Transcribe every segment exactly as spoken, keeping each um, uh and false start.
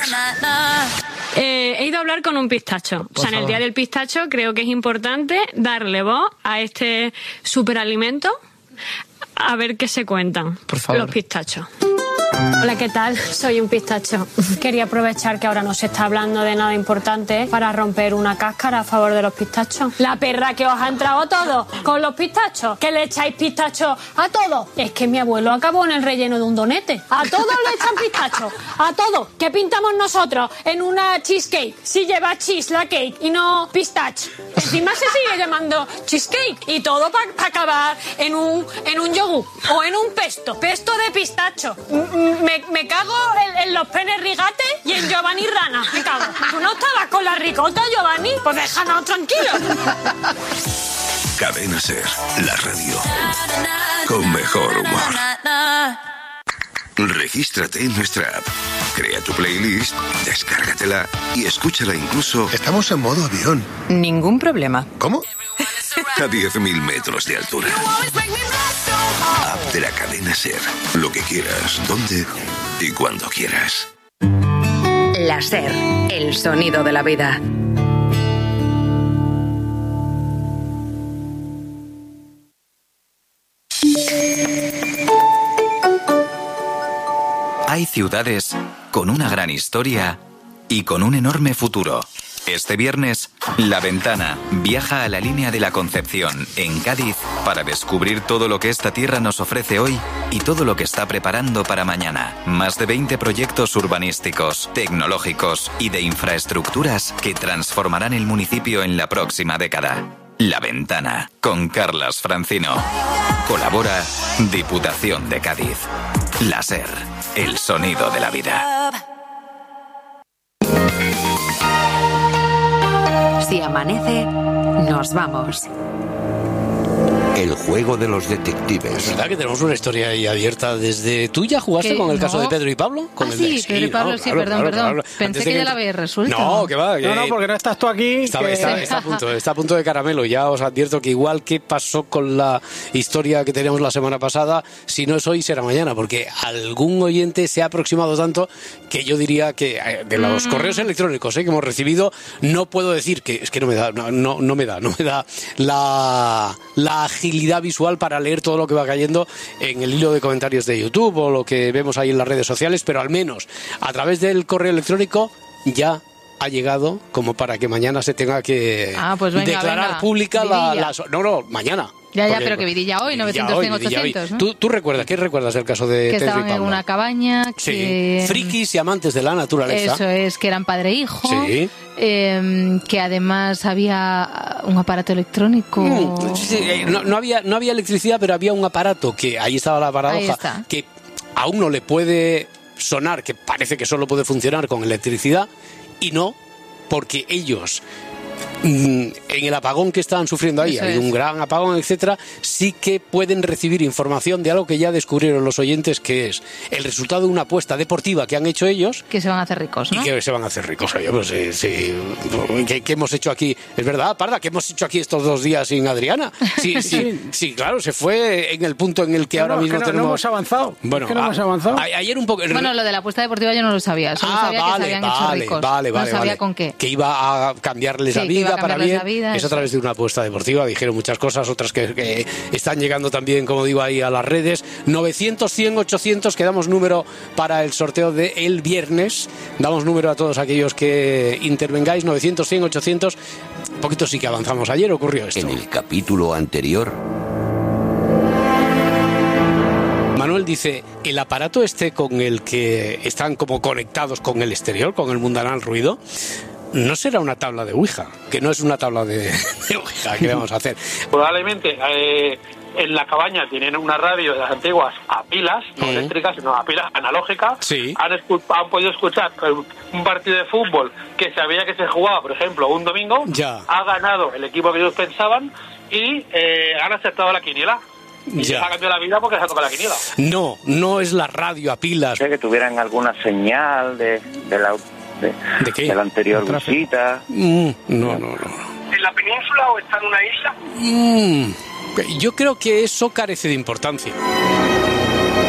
Eh, he ido a hablar con un pistacho. Por o sea, en favor. El Día del Pistacho creo que es importante darle voz a este superalimento, a ver qué se cuentan Por favor. Los pistachos. Hola, ¿qué tal? Soy un pistacho. Quería aprovechar que ahora no se está hablando de nada importante para romper una cáscara a favor de los pistachos. La perra que os ha entrado todo con los pistachos, que le echáis pistachos a todo. Es que mi abuelo acabó en el relleno de un donete. A todos le echan pistachos, a todo. ¿Qué pintamos nosotros en una cheesecake? Si lleva cheese la cake y no pistache. Encima se sigue llamando cheesecake y todo para pa acabar en un, en un yogur o en un pesto. Pesto de pistacho. Me, me cago en, en los penes rigates y en Giovanni Rana. Me cago. ¿Tú no estabas con la ricota, Giovanni? Pues déjanos tranquilos. Cadena Ser, la radio con mejor humor. Regístrate en nuestra app, crea tu playlist, descárgatela y escúchala incluso... Estamos en modo avión. Ningún problema. ¿Cómo? A diez mil metros de altura. App de la Cadena Ser. Lo que quieras, donde y cuando quieras. La Ser, el sonido de la vida. Hay ciudades con una gran historia y con un enorme futuro. Este viernes, La Ventana viaja a la línea de la Concepción, en Cádiz, para descubrir todo lo que esta tierra nos ofrece hoy y todo lo que está preparando para mañana. Más de veinte proyectos urbanísticos, tecnológicos y de infraestructuras que transformarán el municipio en la próxima década. La Ventana, con Carlas Francino. Colabora Diputación de Cádiz. La Ser, el sonido de la vida. Si amanece, nos vamos. El juego de los detectives. Es verdad que tenemos una historia ahí abierta desde... ¿Tú ya jugaste con el no. caso de Pedro y Pablo? Con ah, el sí, de... Pedro y Pablo, no, sí, claro, perdón, claro, perdón. claro. Pensé Antes que de ya que... la habéis resuelto. No, que va. Que... No, no, porque no estás tú aquí. Está, que... está, está, a punto, está a punto de caramelo. Ya os advierto que igual que pasó con la historia que teníamos la semana pasada, si no es hoy, será mañana, porque algún oyente se ha aproximado tanto que yo diría que de los mm. correos electrónicos eh, que hemos recibido, no puedo decir que... Es que no me da, no, no, no me da, no me da la, la agilidad visual para leer todo lo que va cayendo en el hilo de comentarios de YouTube o lo que vemos ahí en las redes sociales, pero al menos a través del correo electrónico ya ha llegado como para que mañana se tenga que ah, pues venga, declarar venga. pública la, la... No, no, mañana. Ya, ya, Porque, pero que vidilla hoy, novecientos, cien, ochocientos, ¿no? ¿Tú, ¿Tú recuerdas? ¿Qué recuerdas del caso de que Pedro y Pablo? estaban en una cabaña, que... Sí, frikis y amantes de la naturaleza. Eso es, que eran padre e hijo. Sí. Eh, que además había un aparato electrónico. Mm, sí, sí, no, no, había, no había electricidad, pero había un aparato que, ahí estaba la paradoja, está. que a uno le puede sonar que parece que solo puede funcionar con electricidad y no, porque ellos... en el apagón que estaban sufriendo ahí, Eso hay es. un gran apagón, etcétera, sí que pueden recibir información de algo que ya descubrieron los oyentes, que es el resultado de una apuesta deportiva que han hecho ellos. Que se van a hacer ricos, ¿no? Y que se van a hacer ricos. Oye, pues sí, sí. ¿Qué, qué hemos hecho aquí? Es verdad, Parda, ¿qué hemos hecho aquí estos dos días sin Adriana? Sí, sí, sí, claro, se fue en el punto en el que no, ahora no, mismo que no, tenemos... no hemos avanzado. Bueno, es que no a, hemos avanzado. A, ayer un poco... Bueno, lo de la apuesta deportiva yo no lo sabía. Solo ah, sabía vale, que se habían vale, hecho ricos. Vale, vale, no sabía vale. con qué. Que iba a cambiarles sí, la vida para bien. La vida, es a través de una apuesta deportiva. Dijeron muchas cosas, otras que, que están llegando también, como digo, ahí a las redes. novecientos, cien, ochocientos, que damos número para el sorteo de el viernes. Damos número a todos aquellos que intervengáis. novecientos, cien, ochocientos. Un poquito sí que avanzamos. Ayer ocurrió esto. En el capítulo anterior... Manuel dice, el aparato este con el que están como conectados con el exterior, con el mundanal ruido, no será una tabla de Ouija, que no es una tabla de, de Ouija que vamos a hacer. Probablemente eh, en la cabaña tienen una radio de las antiguas a pilas, no mm. eléctricas, sino a pilas analógicas. Sí. Han, escu- han podido escuchar un partido de fútbol que sabía que se jugaba, por ejemplo, un domingo. Ya. Ha ganado el equipo que ellos pensaban y eh, han aceptado la quiniela. Y Ya. les ha cambiado la vida porque se ha tocado la quiniela. No, no es la radio a pilas. Que tuvieran alguna señal de, de la de, ¿De qué? de la anterior visita. Mm, no, no, no. ¿En la península o está en una isla? Mm, yo creo que eso carece de importancia.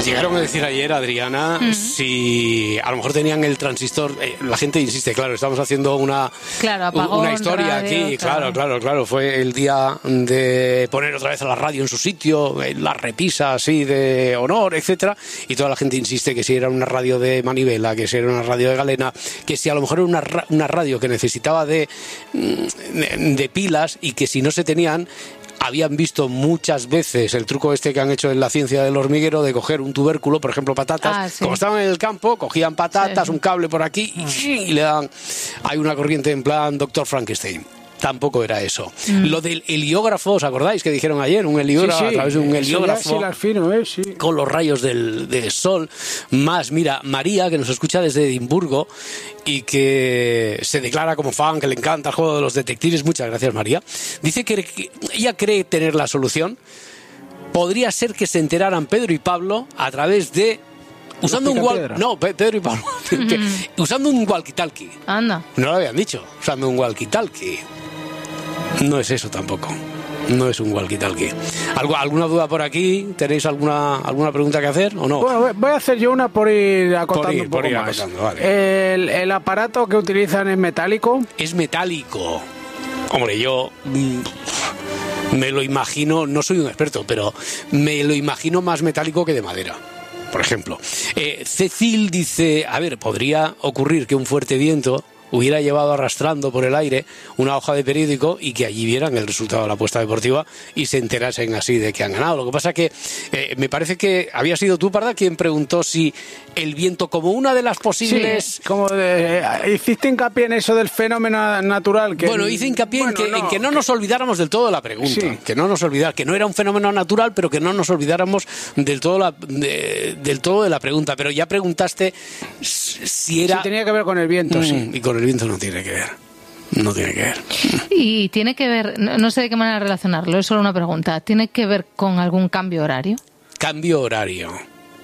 Llegaron a decir ayer, Adriana, uh-huh. si a lo mejor tenían el transistor. Eh, la gente insiste, claro, estamos haciendo una, claro, apagón, una historia radio, aquí. Claro. claro, claro, claro. Fue el día de poner otra vez a la radio en su sitio, en la repisa así de honor, etcétera. Y toda la gente insiste que si era una radio de manivela, que si era una radio de galena, que si a lo mejor era una, una radio que necesitaba de, de, de pilas y que si no se tenían. Habían visto muchas veces el truco este que han hecho en la ciencia del hormiguero de coger un tubérculo, por ejemplo patatas, ah, sí. como estaban en el campo, cogían patatas, sí. un cable por aquí y, y le dan, hay una corriente en plan doctor Frankenstein. Tampoco era eso. Mm. Lo del heliógrafo, ¿os acordáis que dijeron ayer? Un heliógrafo, sí, sí. a través de un heliógrafo. Sí, las firmo, eh, sí. Con los rayos del, del sol. Más, mira, María, que nos escucha desde Edimburgo y que se declara como fan, que le encanta el juego de los detectives. Muchas gracias, María. Dice que, que ella cree tener la solución. Podría ser que se enteraran Pedro y Pablo a través de... Usando un walkie... No, Pedro y Pablo. Mm. Usando un walkie-talkie. Anda. No lo habían dicho. Usando un walkie-talkie. No es eso tampoco. No es un walkie-talkie. ¿Alguna duda por aquí? ¿Tenéis alguna alguna pregunta que hacer o no? Bueno, voy a hacer yo una por ir acotando por ir, un poco por ir más. Acotando, vale. el, ¿El aparato que utilizan es metálico? Es metálico. Hombre, yo... Mmm, me lo imagino... No soy un experto, pero me lo imagino más metálico que de madera. Por ejemplo. Eh, Cecil dice... A ver, podría ocurrir que un fuerte viento... hubiera llevado arrastrando por el aire una hoja de periódico y que allí vieran el resultado de la apuesta deportiva y se enterasen así de que han ganado. Lo que pasa que eh, me parece que había sido tú, Parda, quien preguntó si el viento como una de las posibles... Sí, como de, eh, hiciste hincapié en eso del fenómeno natural. Que bueno, hice hincapié bueno, en, que, no, en que no nos olvidáramos del todo de la pregunta. Sí. Que no nos olvidar, que no era un fenómeno natural, pero que no nos olvidáramos del todo, la, de, del todo de la pregunta. Pero ya preguntaste si era... Sí, tenía que ver con el viento, mm, sí. Y con el viento no tiene que ver. No tiene que ver. Y tiene que ver, no, no sé de qué manera relacionarlo, es solo una pregunta. ¿Tiene que ver con algún cambio horario? Cambio horario.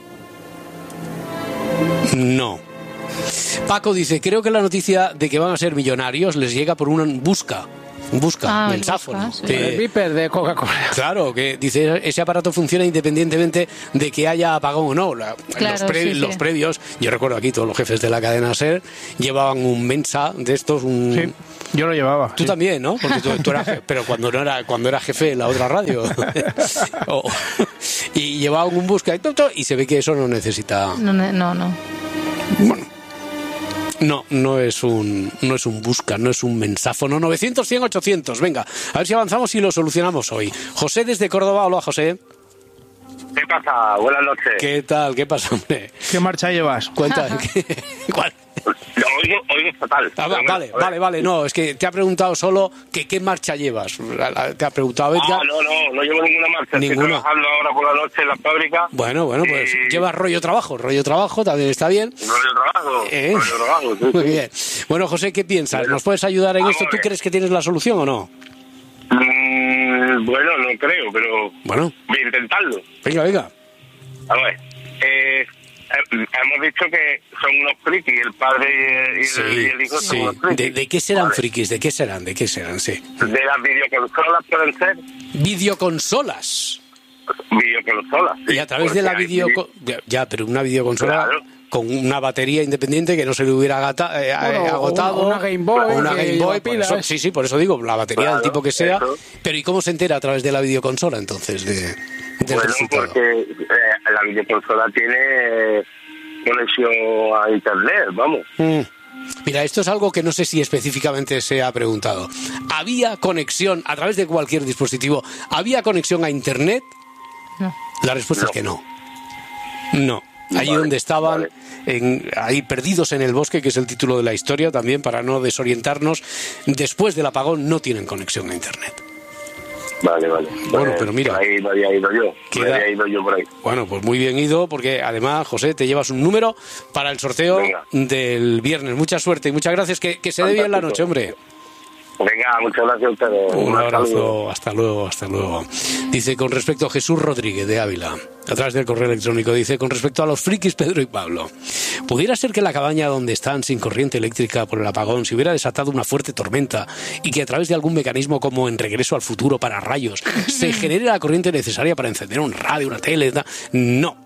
No. Paco dice, creo que la noticia de que van a ser millonarios les llega por una busca. Busca, ah, mensáfono. Busca, sí. de, el Viper de Coca-Cola. Claro, que dice, ese aparato funciona independientemente de que haya apagón o no. La, claro, los, pre, sí, los sí. previos, yo recuerdo aquí todos los jefes de la cadena SER llevaban un Mensa de estos, un... Sí, yo lo llevaba. Tú sí. también, ¿no? Porque tú, tú eras jefe, pero cuando no era cuando era jefe en la otra radio. o, y llevaban un busca y todo, y se ve que eso no necesita... No, no, no. Bueno. No, no es un no es un busca, no es un mensáfono. novecientos, cien, ochocientos. Venga, a ver si avanzamos y lo solucionamos hoy. José desde Córdoba. Hola, José. ¿Qué pasa? Buenas noches. ¿Qué tal? ¿Qué pasa, hombre? ¿Qué marcha llevas? Cuenta. ¿Cuál? Oigo, oigo fatal. Ah, va, vale, vale, vale. No, es que te ha preguntado solo que qué marcha llevas. Te ha preguntado Edgar. Ah, no, no, no llevo ninguna marcha. Ninguna. Estoy trabajando ahora por la noche en la fábrica. Bueno, bueno, pues y... llevas rollo trabajo. Rollo trabajo también está bien. Rollo trabajo. ¿Eh? Rollo trabajo, sí, Muy sí. bien. Bueno, José, ¿qué piensas? ¿Nos puedes ayudar en ah, esto? ¿Tú bien. crees que tienes la solución o no? Mm, bueno, no creo, pero... Bueno. Voy a intentarlo. Venga, venga. A ver, eh... hemos dicho que son unos frikis, el padre y, sí, y el hijo sí. son unos frikis. ¿De, ¿De qué serán vale. frikis? ¿De qué serán? ¿De qué serán? Sí. De las videoconsolas pueden ser. Videoconsolas. Videoconsolas. Sí. Y a través de la videoconsola... Ya, ya, pero una videoconsola... Claro. Con una batería independiente que no se le hubiera agata, eh, bueno, Una, agotado. una Game Boy. Una Game Boy, por eso, sí, sí, por eso digo, la batería claro, del tipo que sea. eso. Pero ¿y cómo se entera a través de la videoconsola entonces? De, del bueno, resultado? porque eh, la videoconsola tiene conexión a internet, vamos. Mm. Mira, esto es algo que no sé si específicamente se ha preguntado. ¿Había conexión a través de cualquier dispositivo? ¿Había conexión a internet? No. La respuesta no. es que no. No. Allí vale, donde estaban, vale. en, ahí perdidos en el bosque, que es el título de la historia también, para no desorientarnos, después del apagón no tienen conexión a internet. Vale, vale. Bueno, pues, pero mira. Ahí me había ido yo. Queda... Me había ido yo por ahí. Bueno, pues muy bien ido, porque además, José, te llevas un número para el sorteo Venga. del viernes. Mucha suerte y muchas gracias. Que, que se dé bien la noche, hombre. Venga, muchas gracias a ustedes. Un, Un abrazo, saludo. hasta luego, hasta luego. Dice, con respecto a Jesús Rodríguez de Ávila, a través del correo electrónico, dice, con respecto a los frikis Pedro y Pablo, ¿pudiera ser que la cabaña donde están sin corriente eléctrica por el apagón se hubiera desatado una fuerte tormenta y que a través de algún mecanismo como en Regreso al Futuro para rayos se genere la corriente necesaria para encender un radio, una tele? No.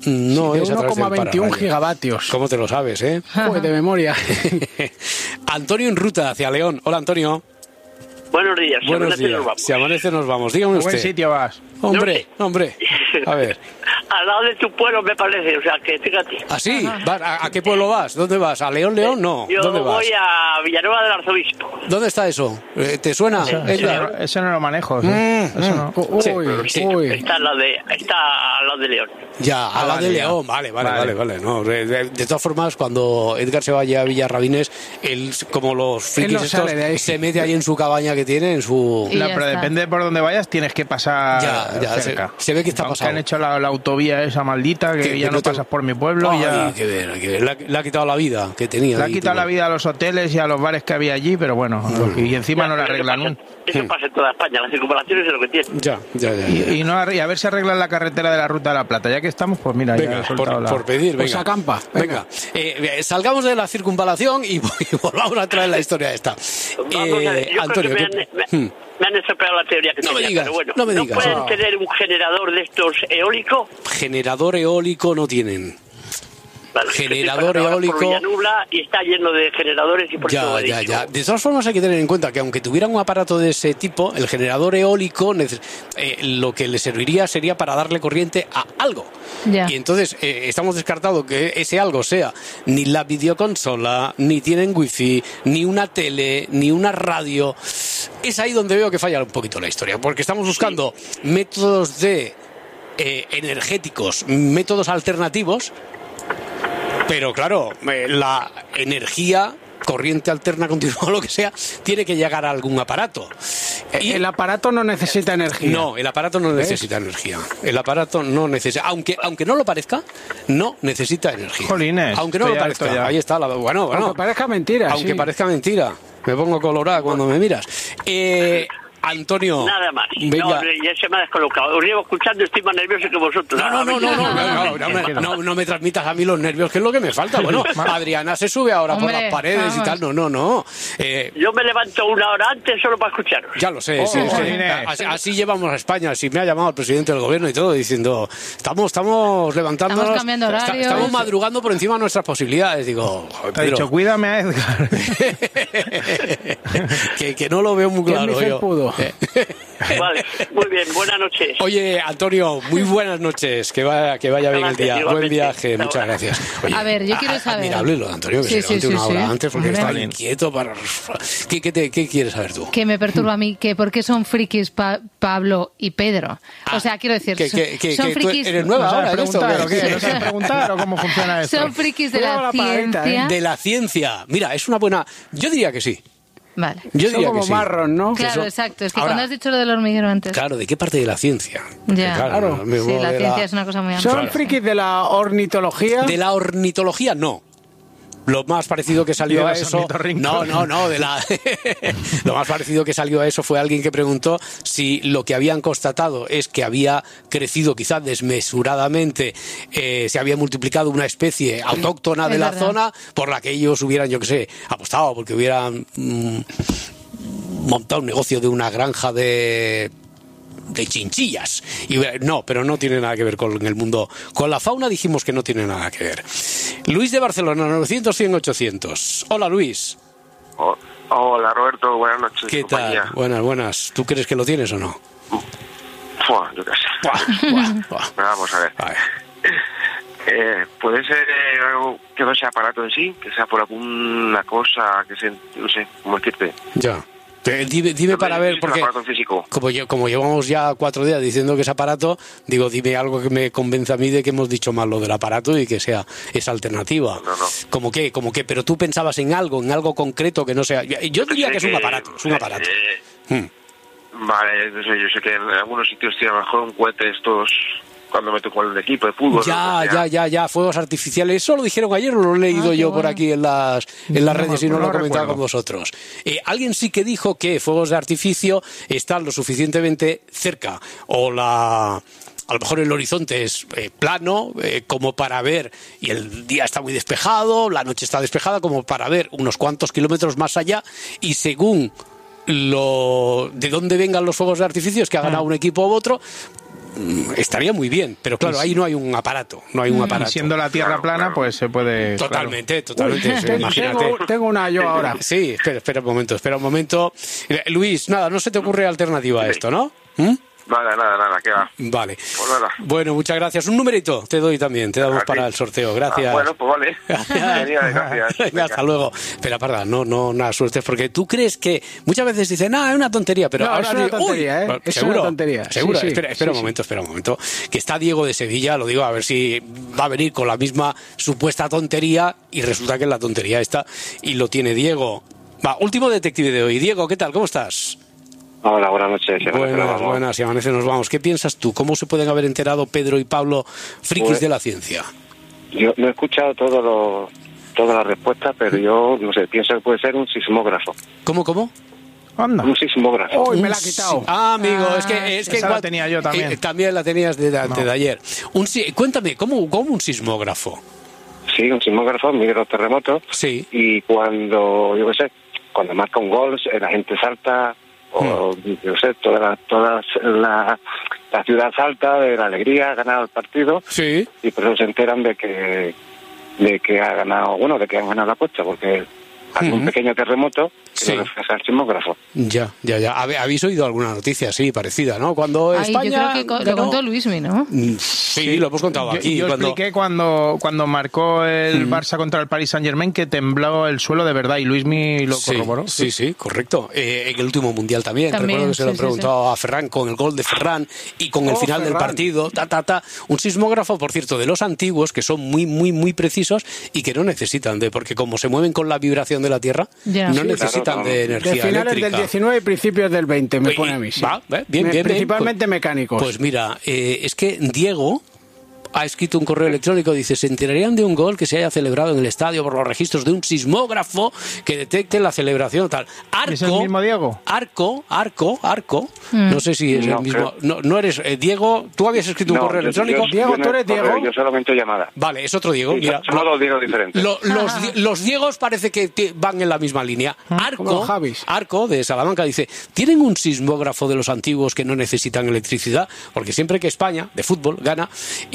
No sí, es a través del uno coma veintiuno pararrayo. gigavatios. ¿Cómo te lo sabes, eh? Pues de memoria. Antonio en ruta hacia León. Hola, Antonio. Buenos días. Si Buenos amanece días. nos vamos. Si amanece nos vamos. Dígame ¿A usted. buen sitio vas? Hombre, hombre. A ver. Al lado de tu pueblo me parece, o sea que fíjate. ¿Ah, sí? ¿Vas- ¿A, a qué pueblo vas? ¿Dónde vas? ¿A León, León? No. Yo ¿Dónde vas? voy a Villanueva del Arzobispo. ¿Dónde está eso? Eh, ¿Te suena? Eso, ¿Es eso la- no, eso no lo manejo. ¿sí? Mm, Eso no. mm. Sí, Uy, sí. uy. Está al lado de, está al lado de León. Ya, a Ah, la vale, de ya. León, vale, vale, vale, Vale. vale. No, de, de- de todas formas, cuando Edgar se vaya a Villarrabines, él, como los frikis Él no estos, sale de ahí. se mete ahí en su cabaña que tiene, en su... Y No, ya pero está. depende de por dónde vayas, tienes que pasar Ya, ya, cerca. se- se ve que está Aunque pasado. han hecho la, la autovía esa maldita, que Que- ya que no no te- pasas por mi pueblo. Ay, ya... hay que ver, hay que ver. Le, ha, le ha quitado la vida que tenía. Le ha ahí, quitado tú. la vida a los hoteles y a los bares que había allí, pero bueno, y encima no la Pero eso arreglan. pasa- Eso pasa en toda España, las circunvalaciones es lo que tiene. Ya, ya, ya. ya. Y, y, no, arre- y a ver si arreglan la carretera de la Ruta de la Plata. Ya que estamos, pues mira, ya Venga, he soltado por, la... por pedir, venga. Pues acampa. Venga, Eh, eh, salgamos de la circunvalación y, y volvamos a traer la historia esta. Vamos a ver, Eh, yo Antonio, creo que me, ¿qué- han, me, Hmm. me han estropeado la teoría que No me tenía, digas, pero bueno, no me digas. pueden No. tener un generador de estos eólico? Generador eólico no tienen. Vale, Generador estoy pasando ahora eólico. por Villanubla y está lleno de generadores y por eso Ya, he ya, dicho, ya. De todas formas hay que tener en cuenta que aunque tuvieran un aparato de ese tipo, el generador eólico neces- eh, lo que le serviría sería para darle corriente a algo. Ya. Y entonces eh, estamos descartando que ese algo sea ni la videoconsola, ni tienen wifi, ni una tele, ni una radio. Es ahí donde veo que falla un poquito la historia, porque estamos buscando métodos de eh, energéticos, métodos alternativos. Pero claro, eh, la energía, corriente alterna continua, lo que sea, tiene que llegar a algún aparato. Y el aparato no necesita energía. No, el aparato no ¿Ves? necesita energía. El aparato no necesita, aunque aunque no lo parezca, no necesita energía. Jolines, aunque no estoy lo parezca. harto ya. Ahí está la, bueno, bueno. Aunque parezca mentira. Aunque sí. parezca mentira. Me pongo colorada cuando me miras. Eh, Antonio. nada más. Venga. No, ya se me ha descolocado. Os llevo escuchando y estoy más nervioso que vosotros. No, no, no, no, no, no, no, no, me- no, no me transmitas a mí los nervios, que es lo que me falta. Bueno, Adriana se sube ahora por Hombre, las paredes y vamos. tal. No, no, no. Eh, Yo me levanto una hora antes solo para escucharos. ya lo sé, Oh, sí, sí. Inés. Así, así llevamos a España. Si me ha llamado el presidente del gobierno y todo diciendo, estamos, estamos levantándonos, Estamos cambiando esta- horarios. estamos madrugando por encima de nuestras posibilidades. Digo, joder, Te ha dicho, Pedro, cuídame a Edgar. que, que no lo veo muy ¿Quién claro dice el yo. pudo? Eh. Vale, muy bien, buenas noches. Oye, Antonio, muy buenas noches. Que vaya, que vaya bien el día. Igualmente. Buen viaje, Hasta muchas ahora. gracias. Oye, A ver, yo quiero a- saber- Admirable lo de Antonio, que Sí, se sí, levante sí, una sí. hora antes porque Hombre. está inquieto para... ¿Qué, qué, te- qué quieres saber tú? Que me perturba a mí, que por qué son frikis Pa- Pablo y Pedro. O sea, quiero decir, Que, son, que, que, son que tú frikis... eres nueva ¿No sabes ahora en esto, preguntar o ¿qué? qué? ¿No sabes preguntar o cómo funciona esto? Son frikis de Cuidado la con la paradita, ¿eh? ciencia. De la ciencia. Mira, es una buena... Yo diría que sí. Vale. Yo Son diría como que sí. marrón, ¿no? Claro, son- exacto. Es que Ahora, cuando has dicho lo del hormiguero antes... Claro, ¿de qué parte de la ciencia? Porque, Ya. Claro. me Sí, voy la de ciencia es una cosa muy amplia. ¿Son frikis de la ornitología? De la ornitología, no. Lo más parecido que salió De a los eso... ornitorrincos. No, no, no. De la... Lo más parecido que salió a eso fue alguien que preguntó si lo que habían constatado es que había crecido quizás desmesuradamente, eh, se había multiplicado una especie autóctona de Es la verdad. zona por la que ellos hubieran, yo qué sé, apostado, porque hubieran mm, montado un negocio de una granja de... de chinchillas. Y no, pero no tiene nada que ver con el mundo. Con la fauna dijimos que no tiene nada que ver. Luis de Barcelona, novecientos, cien, ochocientos. Hola, Luis. Oh, hola, Roberto, buenas noches. ¿Qué compañía. tal? Buenas, buenas. ¿Tú crees que lo tienes o no? Fua, yo qué sé. Buah, buah, buah. Pero vamos a ver. A ver. Eh, ¿Puede ser algo que no sea aparato en sí? Que sea por alguna cosa que se... no sé, ¿cómo decirte? Ya. Eh, Dime, dime para ver, Es un porque aparato físico. como, yo, como llevamos ya cuatro días diciendo que es aparato, digo, dime algo que me convenza a mí de que hemos dicho mal lo del aparato y que sea esa alternativa. No, no. ¿Cómo qué? ¿Cómo qué? Pero tú pensabas en algo, en algo concreto que no sea... Yo diría que es un aparato, es un aparato. Eh, Hmm. Vale, no sé, yo sé que en algunos sitios tienen a lo mejor un cohete estos... cuando me tocó el equipo de fútbol. Ya, lo que sea. ya, ya, ya, fuegos artificiales. Eso lo dijeron ayer, lo he leído Ah, yo qué por bueno. aquí en las, en las No me redes y no lo he acuerdo, no comentado recuerdo. con vosotros. Eh, alguien sí que dijo que fuegos de artificio están lo suficientemente cerca, o la... a lo mejor el horizonte es eh, plano, eh, como para ver, y el día está muy despejado, la noche está despejada, como para ver unos cuantos kilómetros más allá, y según lo de dónde vengan los fuegos de artificio, es que ha ganado un equipo u otro, estaría muy bien, pero claro, ahí no hay un aparato, no hay un aparato. Y siendo la Tierra plana, pues se puede... Totalmente, claro. totalmente, Uy, imagínate. Tengo, tengo una yo ahora. Sí, espera, espera un momento, espera un momento. Luis, nada, no se te ocurre alternativa a esto, ¿no? ¿Mm? Nada, nada, nada, ¿qué va? Vale. Pues nada. Bueno, muchas gracias. Un numerito te doy también, te damos Aquí. para el sorteo. Gracias. Ah, bueno, pues vale. Genial, gracias. Venga, hasta luego. Espera, Parda, no, no, nada, suerte, porque tú crees que muchas veces dicen, ah, es una tontería, pero No, ahora es una digo, tontería, uy, ¿eh? bueno, Es seguro, una tontería. seguro. Sí, sí. Espera, espera Sí, un momento, espera un momento. Que está Diego de Sevilla, lo digo, a ver si va a venir con la misma supuesta tontería y resulta que es la tontería esta y lo tiene Diego. Va, último detective de hoy. Diego, ¿qué tal? ¿Cómo estás? Hola, buenas noches. Si buenas, buenas, si amanece nos vamos. ¿Qué piensas tú? ¿Cómo se pueden haber enterado Pedro y Pablo, frikis pues, de la ciencia? Yo no he escuchado todo lo, todas las respuestas, pero yo, no sé, pienso que puede ser un sismógrafo. ¿Cómo, cómo? Anda. Un sismógrafo. Uy, me la ha quitado. Ah, amigo, ah, es que... Es que esa la tenía yo también. Eh, también la tenías de, de, no. de ayer. Un, cuéntame, ¿cómo, ¿cómo un sismógrafo? Sí, un sismógrafo mide los terremotos. Sí. Y cuando, yo qué sé, cuando marca un gol, la gente salta... o yo sé, toda la, toda la, la ciudad salta de la alegría, ha ganado el partido, sí, y por eso se enteran de que de que ha ganado, bueno, de que han ganado la apuesta, porque hay uh-huh. un pequeño terremoto que sí. lo refleja el sismógrafo. Ya, ya, ya. ¿Habéis oído alguna noticia así, parecida, no? Cuando Ay, España... Yo creo que co- ganó... lo contó Luismi, ¿no? Sí, sí, lo hemos contado yo, aquí. Yo cuando... expliqué cuando, cuando marcó el uh-huh. Barça contra el Paris Saint-Germain que tembló el suelo de verdad y Luismi lo sí, corroboró. Sí, sí, sí, correcto. Eh, en el último Mundial también. también Recuerdo que se sí, lo he preguntado sí, sí. a Ferran con el gol de Ferran y con el oh, final Ferran. del partido. Ta, ta, ta. Un sismógrafo, por cierto, de los antiguos que son muy, muy, muy precisos y que no necesitan de... Porque como se mueven con la vibración de la Tierra, ya. no sí, necesitan claro, de energía De finales eléctrica. del diecinueve y principios del veinte, me Oye, pone a mí, sí. Va, bien, bien, bien. Principalmente Pues, mecánicos. Pues mira, eh, es que Diego ha escrito un correo electrónico, dice, se enterarían de un gol que se haya celebrado en el estadio por los registros de un sismógrafo que detecte la celebración tal. Arco, ¿Es el mismo Diego? Arco, Arco, Arco, mm. no sé si es No, el mismo. creo. No, no eres eh, Diego, tú habías escrito un No, correo yo- electrónico. yo- Diego, yo no tú eres correo, Diego. Yo solamente llamada. Vale, es otro Diego. Sí, Mira, son dos Diegos diferentes. Lo- los, di- los Diegos parece que te- van en la misma línea. como Arco, los Javis. Arco de Salamanca dice, ¿tienen un sismógrafo de los antiguos que no necesitan electricidad? Porque siempre que España, de fútbol, gana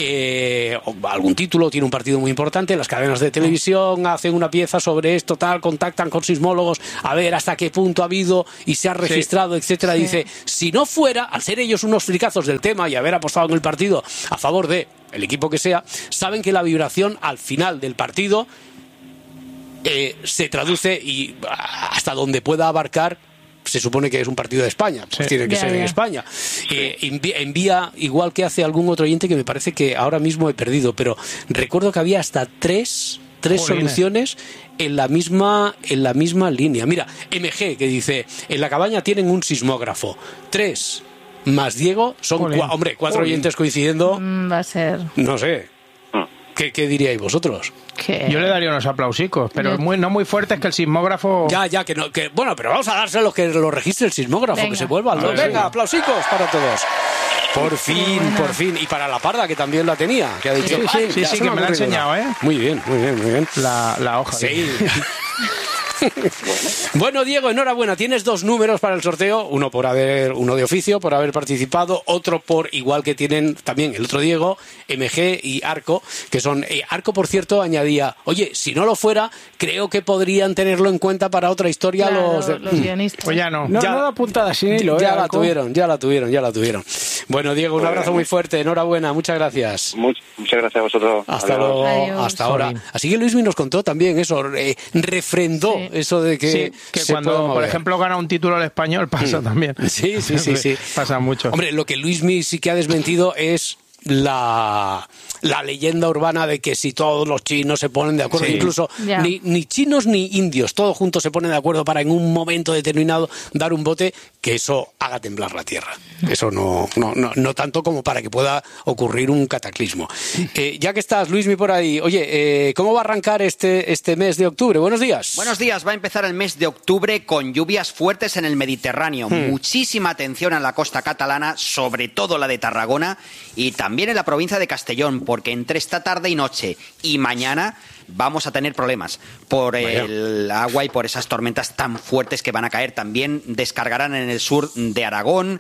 eh, o algún título, tiene un partido muy importante, las cadenas de televisión hacen una pieza sobre esto, tal, contactan con sismólogos a ver hasta qué punto ha habido y se ha registrado, sí. etcétera. Sí. Dice, si no fuera, al ser ellos unos fricazos del tema y haber apostado en el partido a favor de el equipo que sea, saben que la vibración al final del partido eh, se traduce y hasta donde pueda abarcar, se supone que es un partido de España, pues sí. tiene que ya, ser ya. en España. Eh, envía, envía, igual que hace algún otro oyente que me parece que ahora mismo he perdido, pero recuerdo que había hasta tres, tres soluciones en la misma en la misma línea. Mira, M G que dice, en la cabaña tienen un sismógrafo. Tres más Diego son, cua- hombre, cuatro Jolín. oyentes coincidiendo, Mm, va a ser... no sé. ¿Qué, qué diríais vosotros? que... Yo le daría unos aplausicos, pero Yo- muy, no muy fuertes, que el sismógrafo... Ya, ya, que no, que bueno, pero vamos a dárselos que lo registre el sismógrafo, Venga. que se vuelva al A ver, Venga, sí. aplausicos para todos. Por fin, buena. por fin. Y para la Parda, que también la tenía, que ha dicho, Sí, sí, "Ay, sí, ya sí, se que ha me la ha ocurrido enseñado, una". ¿eh? Muy bien, muy bien, muy bien. La, la hoja. Sí. Bueno, Diego, enhorabuena. Tienes dos números para el sorteo, uno por haber, uno de oficio, por haber participado, otro por, igual que tienen también el otro Diego, M G y Arco, que son, eh, Arco, por cierto, añadía, oye, si no lo fuera, creo que podrían tenerlo en cuenta para otra historia Claro, los, de- los guionistas. Pues ya no. No, ya- no da puntada sin hilo, ya ¿eh, la Arco? tuvieron, ya la tuvieron, ya la tuvieron. Bueno, Diego, un Bueno. abrazo muy fuerte, enhorabuena, muchas gracias. Much- muchas gracias a vosotros. Hasta Adiós. luego, Adiós. hasta ahora. Jolín. Así que Luismi nos contó también eso, eh, refrendó Sí. eso de que, Sí, que se cuando, puede por mover. ejemplo, gana un título el español, pasa también. Sí, sí, sí, sí. Pasa mucho. Hombre, lo que Luismi sí que ha desmentido es la, la leyenda urbana de que si todos los chinos se ponen de acuerdo, Sí. incluso Ya. ni, ni chinos ni indios, todos juntos se ponen de acuerdo para en un momento determinado dar un bote, que eso haga temblar la tierra. Eso no, no, no, no tanto como para que pueda ocurrir un cataclismo. Eh, ya que estás, Luismi, por ahí, oye, eh, ¿cómo va a arrancar este, este mes de octubre? Buenos días. Buenos días, va a empezar el mes de octubre con lluvias fuertes en el Mediterráneo. Hmm. Muchísima atención en la costa catalana, sobre todo la de Tarragona y también en la provincia de Castellón, porque entre esta tarde y noche y mañana vamos a tener problemas por Vaya. el agua y por esas tormentas tan fuertes que van a caer. También descargarán en el sur de Aragón.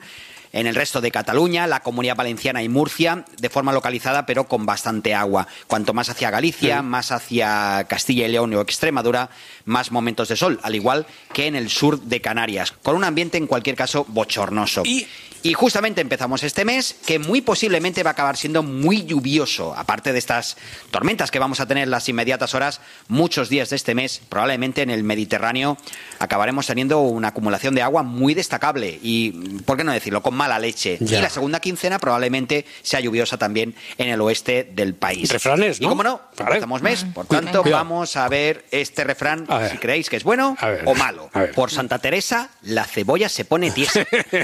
En el resto de Cataluña, la Comunidad Valenciana y Murcia, de forma localizada, pero con bastante agua. Cuanto más hacia Galicia, sí. más hacia Castilla y León o Extremadura, más momentos de sol, al igual que en el sur de Canarias, con un ambiente en cualquier caso bochornoso. Y... Y justamente empezamos este mes, que muy posiblemente va a acabar siendo muy lluvioso. Aparte de estas tormentas que vamos a tener en las inmediatas horas, muchos días de este mes, probablemente en el Mediterráneo, acabaremos teniendo una acumulación de agua muy destacable. Y, ¿por qué no decirlo?, con mala leche. Ya. Y la segunda quincena probablemente sea lluviosa también en el oeste del país. Refranes, ¿no? Y como no, vale. estamos mes, por tanto, Cuidado. vamos a ver este refrán, si creéis que es bueno o malo. Por Santa Teresa, la cebolla se pone tiesa.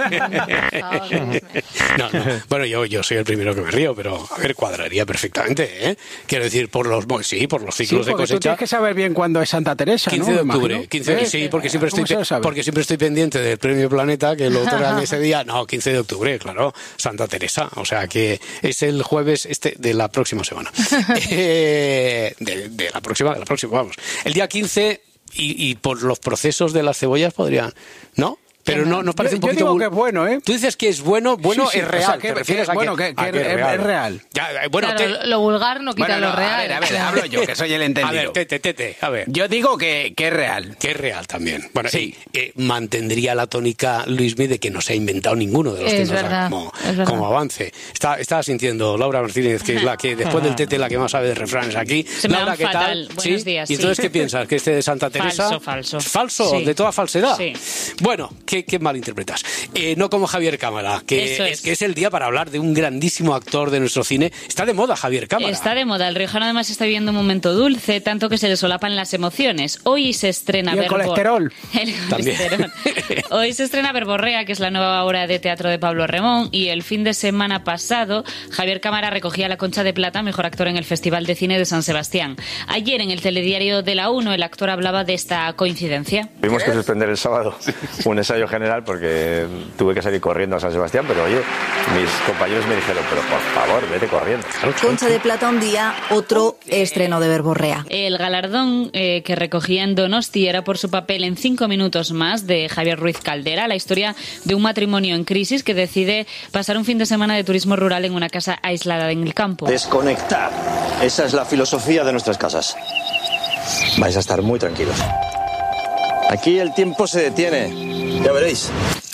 No, no. Bueno, yo, yo soy el primero que me río, pero a ver, cuadraría perfectamente, ¿eh? Quiero decir, por los sí, por los ciclos sí, de cosecha. Tú tienes que saber bien cuándo es Santa Teresa, quince ¿no? de octubre, quince de, sí, porque siempre estoy porque siempre estoy pendiente del Premio Planeta que lo otorgan ese día. No, quince de octubre, claro, Santa Teresa, o sea que es el jueves este de la próxima semana. eh, de, de la próxima, de la próxima, vamos. El día quince y, y por los procesos de las cebollas podrían, ¿no? Pero no nos parece yo, un poquito... Yo digo que es bueno, ¿eh? Tú dices que es bueno, bueno sí, sí, es real. o sea, que, ¿Te refieres que, a bueno, que, que, a que que es real? Es real. Ya, bueno, claro, te... lo vulgar no quita bueno, lo no, real. A ver, a ver, hablo yo, que soy el entendido. A ver, tete, tete, a ver. Yo digo que, que es real. Que es real también. Bueno, sí. y, eh, mantendría la tónica Luismi de que no se ha inventado ninguno de los es que nos verdad, da como, es como avance. Está, estaba sintiendo Laura Martínez, que es la que después del tete la que más sabe de refranes aquí. Se me Laura, dan ¿qué fatal. tal? Buenos ¿Sí? días. ¿Y entonces sí. qué piensas? ¿Que este de Santa Teresa? Falso, falso. ¿Falso? Sí. ¿De toda falsedad? Sí. Bueno, qué, qué mal interpretas. Eh, no como Javier Cámara, que Eso es. es que es el día para hablar de un grandísimo actor de nuestro cine. Está de moda Javier Cámara. Está de moda. El riojano además está viviendo un momento dulce, tanto que se le solapan las emociones. Hoy se estrena... Y el Verbo... colesterol. El colesterol. Hoy se estrena Verborrea, que es la nueva obra de teatro de Pablo Remón, y el fin de semana pasado Javier Cámara recogía la Concha de Plata, mejor actor en el Festival de Cine de San Sebastián. Ayer en el telediario de la uno el actor hablaba de esta coincidencia. Tuvimos que suspender el sábado un ensayo general porque tuve que salir corriendo a San Sebastián, pero oye, mis compañeros me dijeron, pero por favor, vete corriendo. Concha de Plata un día, otro estreno de Verborrea. El galardón eh, que recogía en Donosti era por su papel en Cinco minutos más de Javier Ruiz Caldera, la historia de un matrimonio en crisis que decide pasar un fin de semana de turismo rural en una casa aislada en el campo. Desconectar. Esa es la filosofía de nuestras casas. Vais a estar muy tranquilos. Aquí el tiempo se detiene. Ya veréis.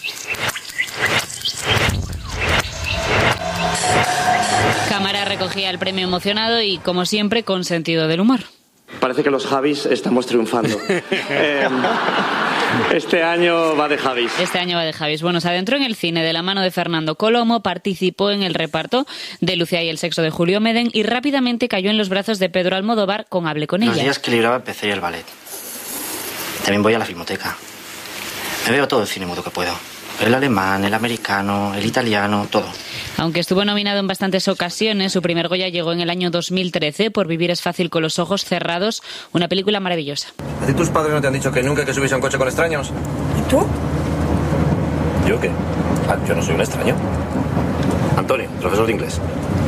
Cámara recogía el premio emocionado y, como siempre, con sentido del humor. Parece que los Javis estamos triunfando. eh, este año va de Javis. Este año va de Javis. Bueno, se adentró en el cine de la mano de Fernando Colomo, participó en el reparto de Lucía y el sexo de Julio Medem y rápidamente cayó en los brazos de Pedro Almodóvar con Hable con ella. Los días que libraba empecé y el ballet. También voy a la filmoteca. Me veo todo el cine mudo que puedo. El alemán, el americano, el italiano, todo. Aunque estuvo nominado en bastantes ocasiones, su primer Goya llegó en el año dos mil trece por Vivir es fácil con los ojos cerrados, una película maravillosa. ¿A ti tus padres no te han dicho que nunca que subís a un coche con extraños? ¿Y tú? ¿Yo qué? Ah, yo no soy un extraño. Antonio, profesor de inglés.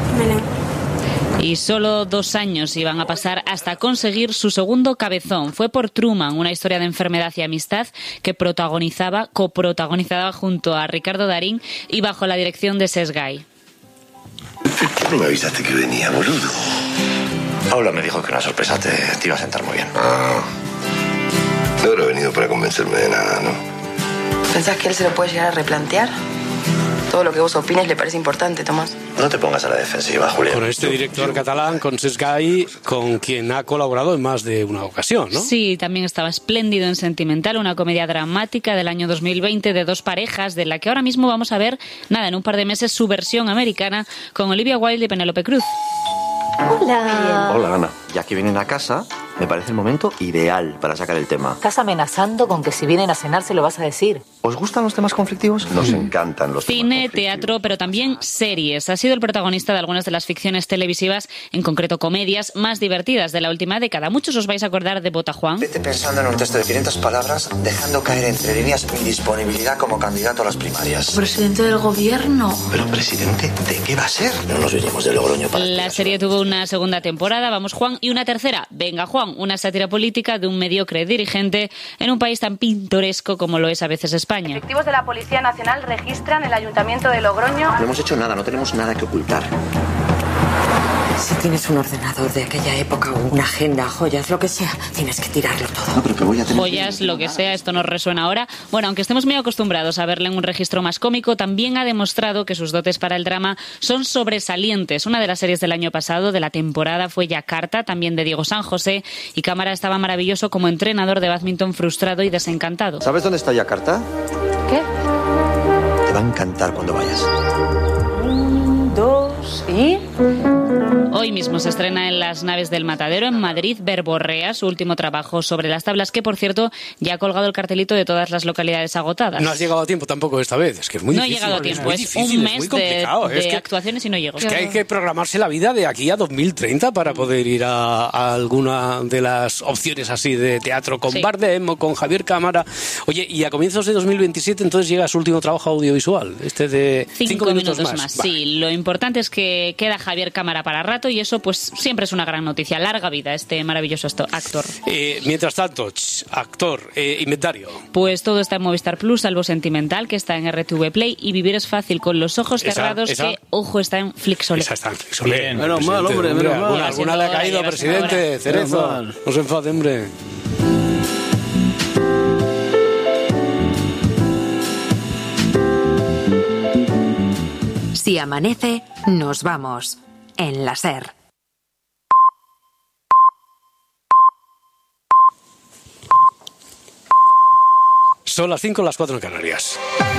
Y solo dos años iban a pasar hasta conseguir su segundo cabezón. Fue por Truman, una historia de enfermedad y amistad que protagonizaba, coprotagonizaba junto a Ricardo Darín y bajo la dirección de Cesc Gay. ¿Por qué no me avisaste que venía, boludo? Paula me dijo que una sorpresa te, te iba a sentar muy bien. Ah, no habrá venido para convencerme de nada, ¿no? ¿Pensás que él se lo puede llegar a replantear? Todo lo que vos opines le parece importante, Tomás. No te pongas a la defensiva, Julián. Con este director catalán, con Cesc Gay, con quien ha colaborado en más de una ocasión, ¿no? Sí, también estaba Espléndido en Sentimental, una comedia dramática del año dos mil veinte de dos parejas, de la que ahora mismo vamos a ver, nada, en un par de meses, su versión americana con Olivia Wilde y Penélope Cruz. Hola. Hola, Ana. Ya que vienen a casa, me parece el momento ideal para sacar el tema. Estás amenazando con que si vienen a cenar se lo vas a decir. ¿Os gustan los temas conflictivos? Nos encantan los Cine, temas teatro, pero también series. Ha sido el protagonista de algunas de las ficciones televisivas, en concreto comedias, más divertidas de la última década. Muchos os vais a acordar de Bota Juan. Vete pensando en un texto de quinientas palabras, dejando caer entre líneas mi disponibilidad como candidato a las primarias. Presidente del gobierno. ¿Pero presidente de qué va a ser? No nos vinimos de Logroño para... La serie tuvo una segunda temporada, vamos Juan, y una tercera, venga Juan. Juan, una sátira política de un mediocre dirigente en un país tan pintoresco como lo es a veces España. Efectivos de la Policía Nacional registran el Ayuntamiento de Logroño. No hemos hecho nada, no tenemos nada que ocultar. Si tienes un ordenador de aquella época o una agenda, joyas, lo que sea, tienes que tirarlo todo. No, pero que voy a tener... Joyas, lo que sea, esto nos resuena ahora. Bueno, aunque estemos muy acostumbrados a verle en un registro más cómico, también ha demostrado que sus dotes para el drama son sobresalientes. Una de las series del año pasado, de la temporada, fue Yakarta, también de Diego San José, y Cámara estaba maravilloso como entrenador de bádminton frustrado y desencantado. ¿Sabes dónde está Yakarta? ¿Qué? Te va a encantar cuando vayas. Un, dos y... Hoy mismo se estrena en Las Naves del Matadero, en Madrid, Verborrea, su último trabajo sobre las tablas, que, por cierto, ya ha colgado el cartelito de todas las localidades agotadas. No has llegado a tiempo tampoco esta vez, es que es muy no difícil. No he llegado a tiempo, es, es, difícil, un mes es muy de, complicado. de es que, actuaciones y no llego. Es que hay que programarse la vida de aquí a dos mil treinta para poder ir a, a alguna de las opciones así de teatro con sí. Bardem o con Javier Cámara. Oye, y a comienzos de dos mil veintisiete entonces llega su último trabajo audiovisual, este de cinco, cinco minutos, minutos más. más. Sí, lo importante es que queda Javier Cámara para rato y eso pues siempre es una gran noticia. Larga vida este maravilloso actor. Eh, mientras tanto, ch, actor, eh, inventario. Pues todo está en Movistar Plus, salvo Sentimental, que está en R T V Play, y Vivir es fácil con los ojos esa, cerrados, esa, que, ojo, está en Flixolé. Esa está en Flixolé. Bien, menos mal, hombre, menos mal. Alguna, alguna le ha caído, presidente, Cerezo. No se enfade, hombre. Si amanece, nos vamos. En la SER. Son las cinco, las cuatro en Canarias.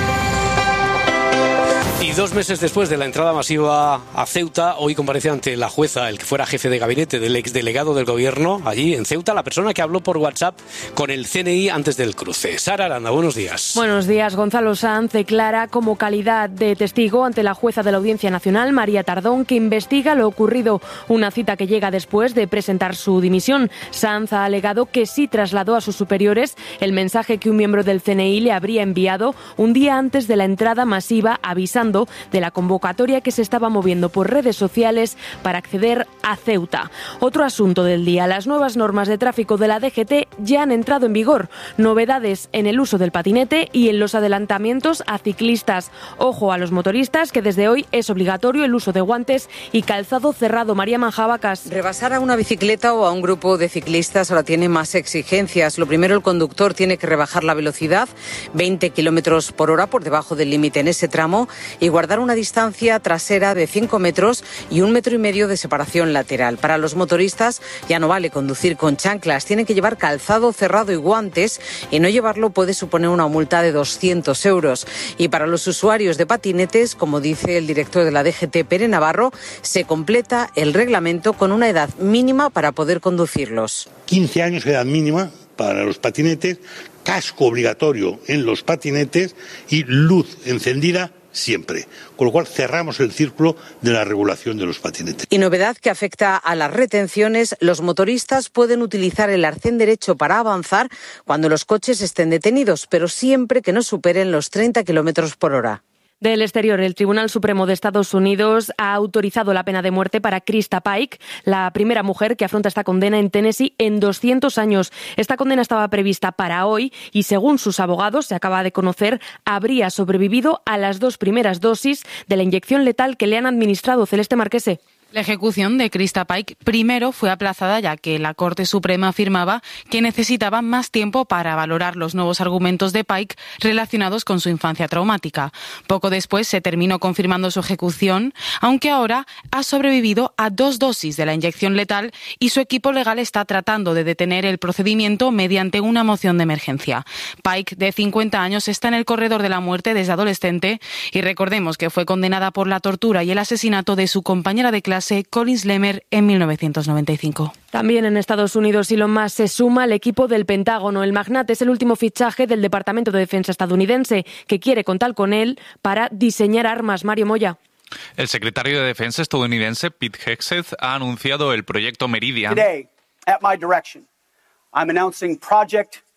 Y dos meses después de la entrada masiva a Ceuta, hoy comparece ante la jueza el que fuera jefe de gabinete del exdelegado del gobierno allí en Ceuta, la persona que habló por WhatsApp con el C N I antes del cruce. Sara Aranda, buenos días. Buenos días. Gonzalo Sanz declara como calidad de testigo ante la jueza de la Audiencia Nacional, María Tardón, que investiga lo ocurrido. Una cita que llega después de presentar su dimisión. Sanz ha alegado que sí trasladó a sus superiores el mensaje que un miembro del C N I le habría enviado un día antes de la entrada masiva, avisando de la convocatoria que se estaba moviendo por redes sociales para acceder a Ceuta. Otro asunto del día, las nuevas normas de tráfico de la D G T ya han entrado en vigor. Novedades en el uso del patinete y en los adelantamientos a ciclistas. Ojo a los motoristas, que desde hoy es obligatorio el uso de guantes y calzado cerrado. María Manjabacas. Rebasar a una bicicleta o a un grupo de ciclistas ahora tiene más exigencias. Lo primero, el conductor tiene que rebajar la velocidad veinte kilómetros por hora por debajo del límite en ese tramo y guardar una distancia trasera de cinco metros y un metro y medio de separación lateral. Para los motoristas ya no vale conducir con chanclas, tienen que llevar calzado cerrado y guantes, y no llevarlo puede suponer una multa de doscientos euros. Y para los usuarios de patinetes, como dice el director de la D G T, Pere Navarro, se completa el reglamento con una edad mínima para poder conducirlos. quince años, edad mínima para los patinetes, casco obligatorio en los patinetes y luz encendida siempre, con lo cual cerramos el círculo de la regulación de los patinetes. Y novedad que afecta a las retenciones: los motoristas pueden utilizar el arcén derecho para avanzar cuando los coches estén detenidos, pero siempre que no superen los treinta kilómetros por hora. Del exterior, el Tribunal Supremo de Estados Unidos ha autorizado la pena de muerte para Krista Pike, la primera mujer que afronta esta condena en Tennessee en doscientos años. Esta condena estaba prevista para hoy y, según sus abogados, se acaba de conocer, habría sobrevivido a las dos primeras dosis de la inyección letal que le han administrado. Celeste Marquese. La ejecución de Krista Pike primero fue aplazada, ya que la Corte Suprema afirmaba que necesitaba más tiempo para valorar los nuevos argumentos de Pike relacionados con su infancia traumática. Poco después se terminó confirmando su ejecución, aunque ahora ha sobrevivido a dos dosis de la inyección letal y su equipo legal está tratando de detener el procedimiento mediante una moción de emergencia. Pike, de cincuenta años, está en el corredor de la muerte desde adolescente y recordemos que fue condenada por la tortura y el asesinato de su compañera de clase Collins Lemmer en mil novecientos noventa y cinco. También en Estados Unidos, Elon Musk se suma al equipo del Pentágono. El magnate es el último fichaje del Departamento de Defensa estadounidense, que quiere contar con él para diseñar armas. Mario Moya. El secretario de Defensa estadounidense Pete Hegseth ha anunciado el proyecto Meridian. Today, at my direction, I'm announcing Project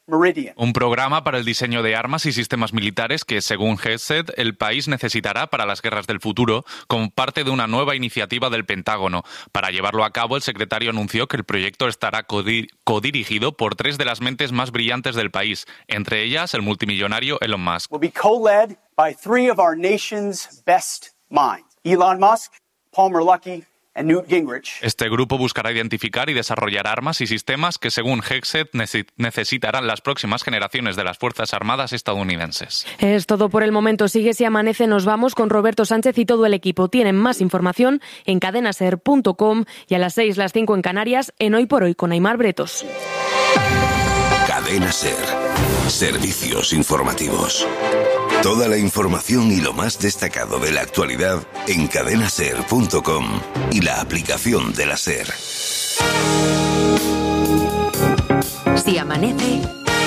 Meridian. Un programa para el diseño de armas y sistemas militares que, según Hegseth, el país necesitará para las guerras del futuro, como parte de una nueva iniciativa del Pentágono. Para llevarlo a cabo, el secretario anunció que el proyecto estará codir- codirigido por tres de las mentes más brillantes del país, entre ellas el multimillonario Elon Musk. Will be co-led by three of our nation's best minds: Elon Musk, Palmer Luckey, and Newt Gingrich. Este grupo buscará identificar y desarrollar armas y sistemas que, según Hegseth, nece- necesitarán las próximas generaciones de las Fuerzas Armadas estadounidenses. Es todo por el momento. Sigue Si Amanece, nos vamos con Roberto Sánchez y todo el equipo. Tienen más información en cadenaser punto com y a las seis, las cinco en Canarias, en Hoy por Hoy con Aimar Bretos. Cadena Ser. Servicios informativos. Toda la información y lo más destacado de la actualidad en cadenaser punto com y la aplicación de la Ser. Si amanece,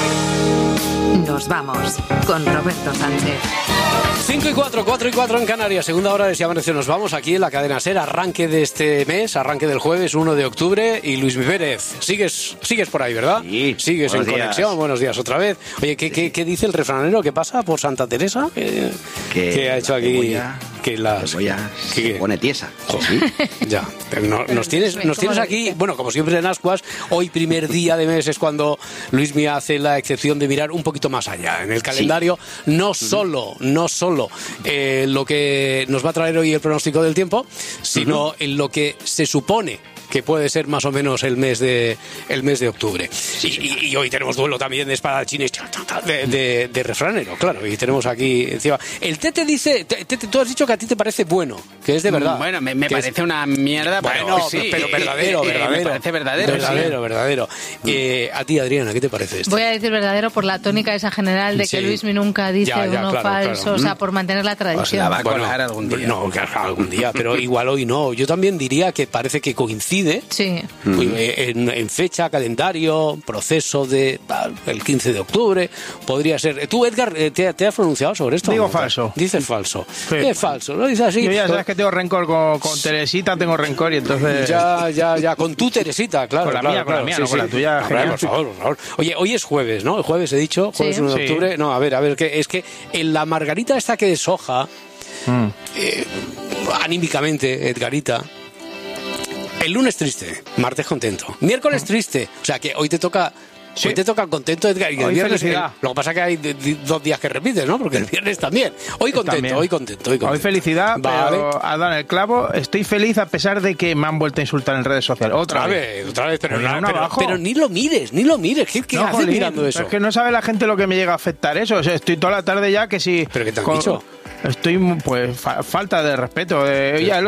nos vamos con Roberto Sánchez. cinco y cuatro, cuatro y cuatro en Canarias, segunda hora de Si Amanece Nos Vamos, aquí en la cadena SER, arranque de este mes, arranque del jueves uno de octubre, y Luis Mi Pérez, sigues, sigues por ahí, ¿verdad? Sí. Sigues en Buenos días. conexión, buenos días otra vez. Oye, ¿qué, qué, qué dice el refranero? ¿Qué pasa por Santa Teresa? ¿Qué, Que qué ha hecho la aquí? cebolla- Que las... cebolla ¿qué, qué? se pone tiesa. Ya, pero no- nos tienes, nos tienes aquí, bueno, como siempre en Ascuas, hoy primer día de mes es cuando Luis Mi hace la excepción de mirar un poquito más allá. En el calendario, no solo, no solo eh, lo que nos va a traer hoy el pronóstico del tiempo, sino en lo que se supone que puede ser más o menos el mes de el mes de octubre. Y, y- y hoy tenemos duelo también de espadachines de, de, de refranero, claro, y tenemos aquí encima. El Tete dice, Tete, tú has dicho que a ti te parece bueno, que es de verdad. Bueno, me, me Que es- parece una mierda, pero Bueno, sí. pero verdadero, Eh, eh, verdadero. Me parece verdadero. Verdadero, sí. verdadero. Eh, a ti, Adriana, ¿qué te parece esto? Voy a decir verdadero por la tónica esa general de que Sí. Luismi nunca dice Ya, ya, uno claro, falso, claro. o sea, Mm. por mantener la tradición. Bueno, algún día. No, claro, algún día, pero igual hoy no. Yo también diría que parece que coincide Sí. en, en fecha, calendario, proceso de ah, el quince de octubre, podría ser. Tú, Edgar, eh, ¿te, te has pronunciado sobre esto? Digo ¿No? falso. Dices falso. Sí. Es falso, ¿no? Dices así. Yo ya sabes que tengo rencor con, con Teresita, tengo rencor y entonces... Ya, ya, ya, con tu Teresita, claro. Con la claro, mía, con la claro, mía, sí, no con sí. la tuya, Hombre, genial. por favor, por favor. Oye, hoy es jueves, ¿no? El jueves he dicho, jueves Sí. uno de Sí. octubre. No, a ver, a ver, que es que en la margarita esta que deshoja, Mm. eh, anímicamente, Edgarita, el lunes triste, martes contento, miércoles triste, o sea que hoy te toca... Hoy te toca contento, Edgar, y el Hoy viernes felicidad. el- lo que pasa es que hay de- de- dos días que repites, ¿no? Porque el viernes también. Hoy contento, También. hoy contento, hoy contento. Hoy felicidad, Vale. pero a dar el clavo, estoy feliz a pesar de que me han vuelto a insultar en redes sociales. Otra, Otra vez, otra vez, pero, Pero na- uno pero- abajo. pero ni lo mires, ni lo mires. ¿Qué, qué No, haces jolín, mirando eso? Es que no sabe la gente lo que me llega a afectar eso. O sea, estoy toda la tarde ya que si... ¿Pero qué te han con- dicho? Estoy, pues, fa- falta de respeto. Eh, ya, el